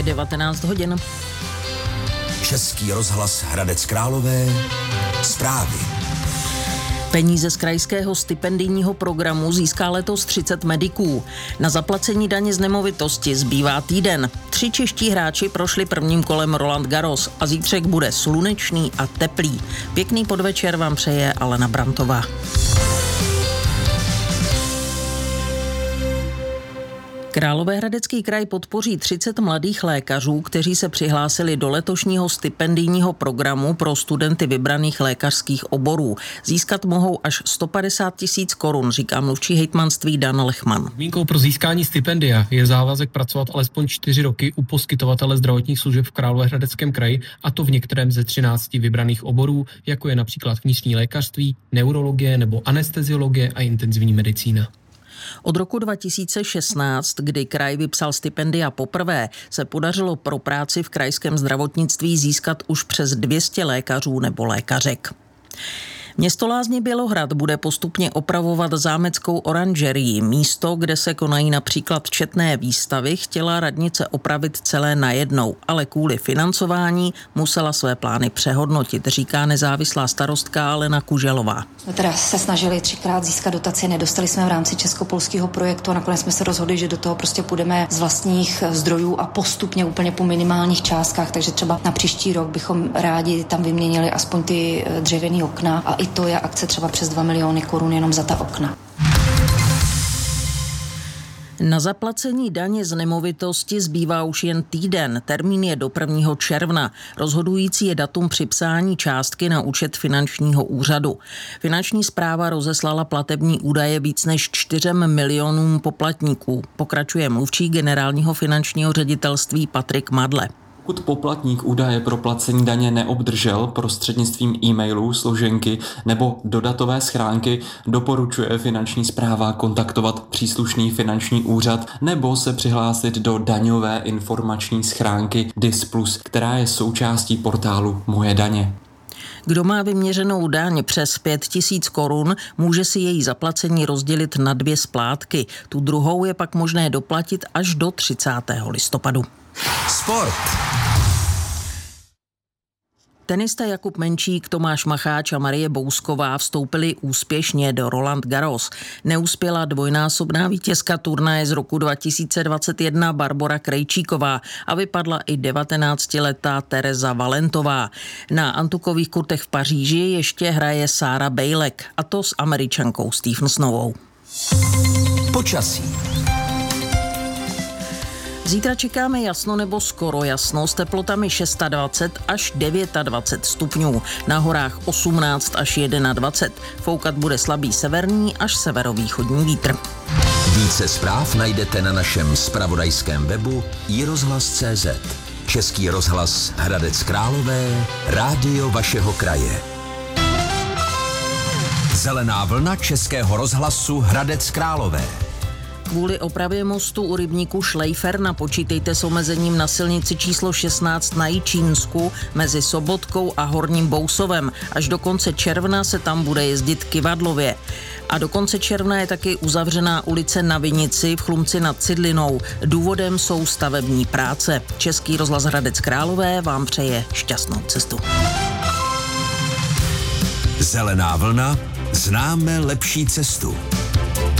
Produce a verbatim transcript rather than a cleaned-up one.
devatenáct hodin. Český rozhlas Hradec Králové. Zprávy. Peníze z krajského stipendijního programu získá letos třicet mediků. Na zaplacení daně z nemovitosti zbývá týden. Tři čeští hráči prošli prvním kolem Roland Garros a zítřek bude slunečný a teplý. Pěkný podvečer vám přeje Alena Brantová. Královéhradecký kraj podpoří třicet mladých lékařů, kteří se přihlásili do letošního stipendijního programu pro studenty vybraných lékařských oborů. Získat mohou až sto padesát tisíc korun, říká mluvčí hejtmanství Dan Lechman. Podmínkou pro získání stipendia je závazek pracovat alespoň čtyři roky u poskytovatele zdravotních služeb v Královéhradeckém kraji, a to v některém ze třinácti vybraných oborů, jako je například vnitřní lékařství, neurologie nebo anesteziologie a intenzivní medicína. Od roku dva tisíce šestnáct, kdy kraj vypsal stipendia poprvé, se podařilo pro práci v krajském zdravotnictví získat už přes dvě stě lékařů nebo lékařek. Město Lázně Bělohrad bude postupně opravovat zámeckou oranžerii. Místo, kde se konají například četné výstavy, chtěla radnice opravit celé najednou, ale kvůli financování musela své plány přehodnotit, říká nezávislá starostka Alena Kuželová. Jsme teda se snažili třikrát získat dotaci, nedostali jsme v rámci českopolského projektu a nakonec jsme se rozhodli, že do toho prostě půjdeme z vlastních zdrojů a postupně úplně po minimálních částkách, takže třeba na příští rok bychom rádi tam vyměnili aspoň ty dřevěné okna a i to je akce třeba přes dva miliony korun jenom za ta okna. Na zaplacení daně z nemovitosti zbývá už jen týden. Termín je do prvního června. Rozhodující je datum připsání částky na účet finančního úřadu. Finanční správa rozeslala platební údaje víc než čtyřem milionům poplatníků. Pokračuje mluvčí generálního finančního ředitelství Patrik Madle. Pokud poplatník údaje pro placení daně neobdržel prostřednictvím e-mailů, složenky nebo dodatové schránky, doporučuje finanční správa kontaktovat příslušný finanční úřad nebo se přihlásit do daňové informační schránky D I S plus, která je součástí portálu Moje daně. Kdo má vyměřenou daň přes pět tisíc korun, může si její zaplacení rozdělit na dvě splátky. Tu druhou je pak možné doplatit až do třicátého listopadu. Sport. Tenista Jakub Menčík, Tomáš Macháč a Marie Bousková vstoupili úspěšně do Roland Garros. Neuspěla dvojnásobná vítězka turnaje z roku dva tisíce dvacet jedna Barbora Krejčíková a vypadla i devatenáctiletá Tereza Valentová. Na antukových kurtech v Paříži ještě hraje Sára Bejlek, a to s Američankou Stevensnovou. Počasí. Zítra čekáme jasno nebo skoro jasno s teplotami dvacet šest až dvacet devět stupňů. Na horách osmnáct až dvacet jedna. Foukat bude slabý severní až severovýchodní vítr. Více zpráv najdete na našem zpravodajském webu i rozhlas tečka cé zet. Český rozhlas Hradec Králové, rádio vašeho kraje. Zelená vlna Českého rozhlasu Hradec Králové. Kvůli opravě mostu u rybníku Šlejfer napočítejte s omezením na silnici číslo šestnáct na Jičínsku mezi Sobotkou a Horním Bousovem. Až do konce června se tam bude jezdit kyvadlově. A do konce června je taky uzavřená ulice na Vinici v Chlumci nad Cidlinou. Důvodem jsou stavební práce. Český rozhlas Hradec Králové vám přeje šťastnou cestu. Zelená vlna, známe lepší cestu.